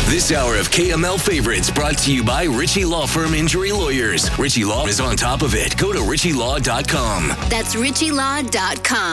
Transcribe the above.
This hour of KML Favorites brought to you by Ritchie Law Firm Injury Lawyers. Ritchie Law is on top of it. Go to ritchielaw.com. That's ritchielaw.com.